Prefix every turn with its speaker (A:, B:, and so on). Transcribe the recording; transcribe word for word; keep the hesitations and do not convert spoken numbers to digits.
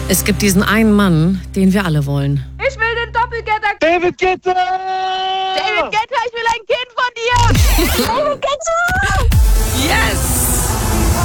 A: Es gibt diesen einen Mann, den wir alle wollen.
B: Ich will den Doppelgetter.
C: David Guetta!
B: David Guetta, ich will